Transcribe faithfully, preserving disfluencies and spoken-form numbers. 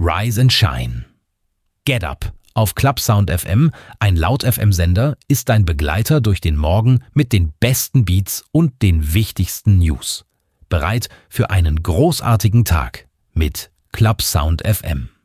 Rise and Shine. Get Up auf Clubsound F M, ein Laut-F M-Sender, ist dein Begleiter durch den Morgen mit den besten Beats und den wichtigsten News. Bereit für einen großartigen Tag mit Clubsound F M.